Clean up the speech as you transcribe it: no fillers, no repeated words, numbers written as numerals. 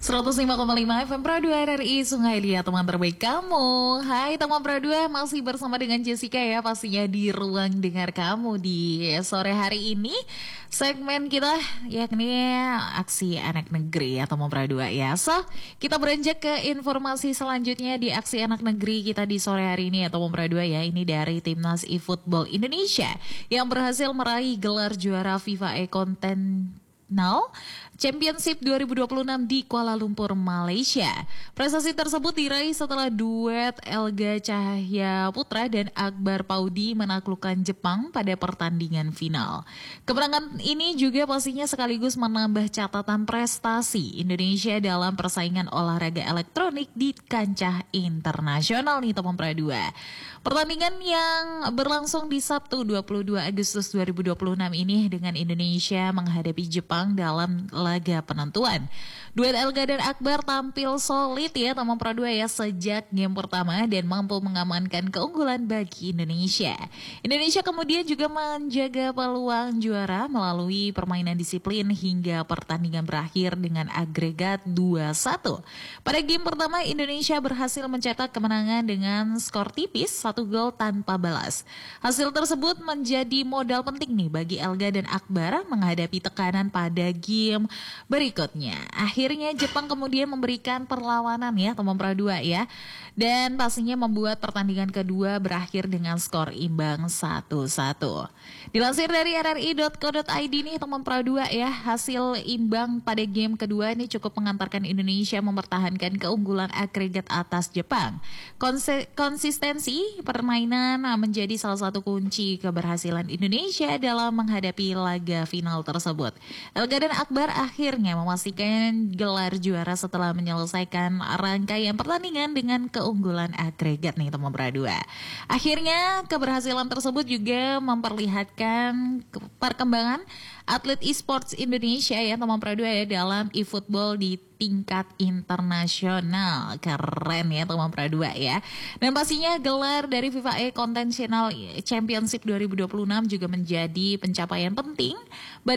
105,5 FM Pro 2 RRI Sungai Liat, teman terbaik kamu. Hai teman Pro 2, masih bersama dengan Jessica ya, pastinya di ruang dengar kamu di sore hari ini. Segmen kita yakni Aksi Anak Negeri ya teman Pro 2 ya. So, kita beranjak ke informasi selanjutnya di Aksi Anak Negeri kita di sore hari ini ya teman Pro 2 ya. Ini dari Timnas eFootball Indonesia yang berhasil meraih gelar juara FIFA Continental Championship 2026 di Kuala Lumpur, Malaysia. Prestasi tersebut diraih setelah duet Elga Cahya Putra dan Akbar Paudi menaklukkan Jepang pada pertandingan final. Kemenangan ini juga pastinya sekaligus menambah catatan prestasi Indonesia dalam persaingan olahraga elektronik di kancah internasional nih teman Pradua. Pertandingan yang berlangsung di Sabtu 22 Agustus 2026 ini dengan Indonesia menghadapi Jepang dalam laga penentuan. Duet Elga dan Akbar tampil solid ya teman Pradua ya sejak game pertama dan mampu mengamankan keunggulan bagi Indonesia. Indonesia kemudian juga menjaga peluang juara melalui permainan disiplin hingga pertandingan berakhir dengan agregat 2-1. Pada game pertama Indonesia berhasil mencetak kemenangan dengan skor tipis 1 gol tanpa balas. Hasil tersebut menjadi modal penting nih bagi Elga dan Akbar menghadapi tekanan pada game berikutnya. Akhirnya Jepang kemudian memberikan perlawanan ya teman Pradua ya. Dan pastinya membuat pertandingan kedua berakhir dengan skor imbang 1-1. Dilansir dari rri.co.id nih teman Pradua ya, hasil imbang pada game kedua ini cukup mengantarkan Indonesia mempertahankan keunggulan agregat atas Jepang. Konsistensi permainan menjadi salah satu kunci keberhasilan Indonesia dalam menghadapi laga final tersebut. Elga dan Akbar akhirnya memastikan gelar juara setelah menyelesaikan rangkaian pertandingan dengan keunggulan agregat nih teman Pradua. Akhirnya keberhasilan tersebut juga memperlihatkan perkembangan atlet esports Indonesia ya teman Pradua ya dalam eFootball di tingkat internasional. Keren ya teman Pradua ya. Dan pastinya gelar dari FIFA Continental Championship 2026 juga menjadi pencapaian penting